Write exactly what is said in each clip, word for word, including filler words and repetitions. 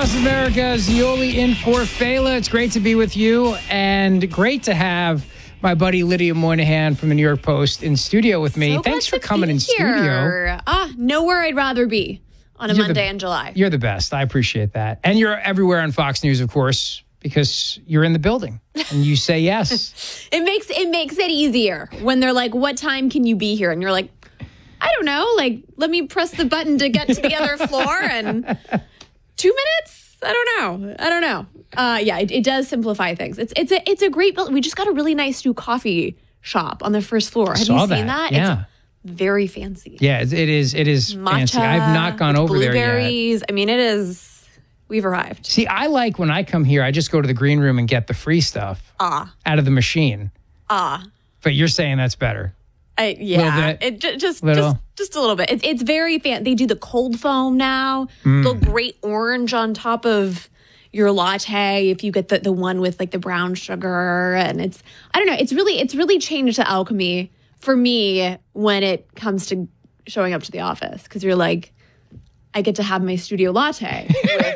Across America, Zioli in for Fela. It's great to be with you, and great to have my buddy Lydia Moynihan from the New York Post in studio with me. So Thanks for glad to coming be in here. studio. Ah, nowhere I'd rather be on a You're Monday the, in July. You're the best. I appreciate that. And you're everywhere on Fox News, of course, because you're in the building and you say yes. It makes it makes it easier when they're like, "What time can you be here?" And you're like, "I don't know. Like, let me press the button to get to the other floor and two minutes. I don't know. I don't know." Uh, yeah, it, it does simplify things. It's it's a it's a great building. We just got a really nice new coffee shop on the first floor. Have Saw you seen that. that? Yeah. It's very fancy. Yeah, it it is. It is Matcha, fancy. I've not gone over there yet. Blueberries. I mean, it is. We've arrived. See, I like when I come here, I just go to the green room and get the free stuff Ah. out of the machine. Ah. But you're saying that's better. I, yeah, Little bit. it j- just Little. just just a little bit. It's it's very fan. They do the cold foam now. Mm. The great orange on top of your latte. If you get the the one with like the brown sugar, and it's I don't know. It's really it's really changed the alchemy for me when it comes to showing up to the office, because you're like, I get to have my studio latte with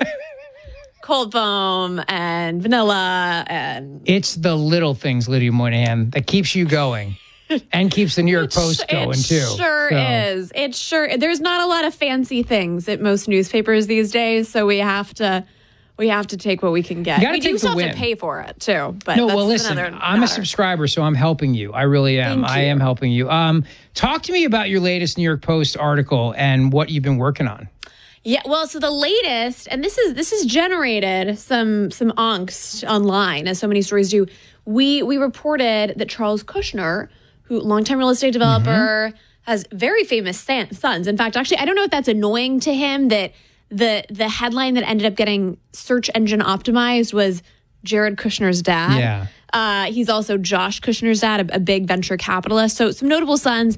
cold foam and vanilla, and It's the little things, Lydia Moynihan, that keeps you going and keeps the New York Post going, it too. Sure So, is. It sure. There's not a lot of fancy things at most newspapers these days, so we have to we have to take what we can get. You gotta We do take the still have win. to pay for it too. But No, that's well, listen, another I'm a matter. subscriber, so I'm helping you. I really am. Thank I you. am helping you. Um, talk to me about your latest New York Post article and what you've been working on. Yeah, well, so the latest, and this is this has generated some some angst online, as so many stories do. We we reported that Charles Kushner, who longtime real estate developer, Mm-hmm. has very famous san- sons. In fact, actually, I don't know if that's annoying to him that the the headline that ended up getting search engine optimized was Jared Kushner's dad. Yeah. Uh, he's also Josh Kushner's dad, a, a big venture capitalist. So some notable sons.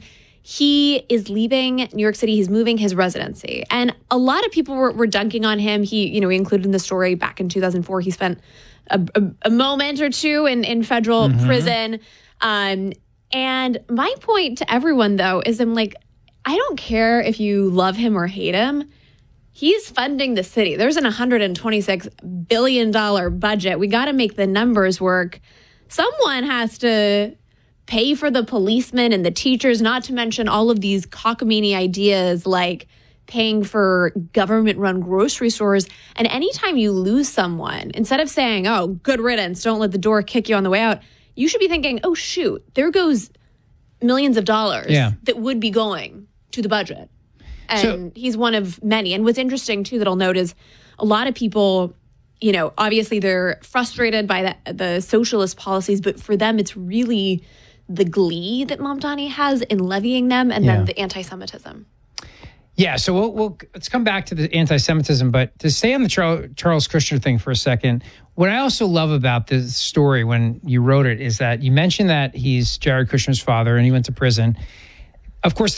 He is leaving New York City. He's moving his residency. And a lot of people were, were dunking on him. He, you know, he included in the story back in two thousand four, he spent a, a, a moment or two in, in federal Mm-hmm. prison. Um, and my point to everyone, though, is I'm like, I don't care if you love him or hate him. He's funding the city. There's an one hundred twenty-six billion dollars budget. We got to make the numbers work. Someone has to pay for the policemen and the teachers, not to mention all of these cockamamie ideas like paying for government-run grocery stores. And anytime you lose someone, instead of saying, oh, good riddance, don't let the door kick you on the way out, you should be thinking, oh, shoot, there goes millions of dollars Yeah. that would be going to the budget. And So- he's one of many. And what's interesting, too, that I'll note is a lot of people, you know, obviously they're frustrated by the, the socialist policies, but for them, it's really the glee that Mamdani has in levying them, and Yeah. then the anti-Semitism. Yeah, so we'll, we'll let's come back to the anti-Semitism, but to stay on the Charles, Charles Kushner thing for a second, what I also love about this story when you wrote it is that you mentioned that he's Jared Kushner's father and he went to prison. Of course,